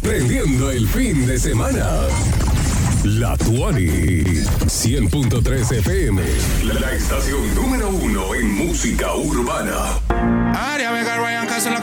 prendiendo el fin de semana. La Tuani, 100.3 FM, la estación número 1 en música urbana. Aria, Vega, Ryan Castro en la